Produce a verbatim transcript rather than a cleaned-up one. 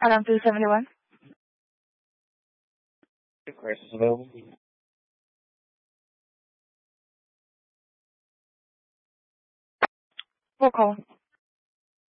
Alarm two seventy-one. Chris is available. Roll call.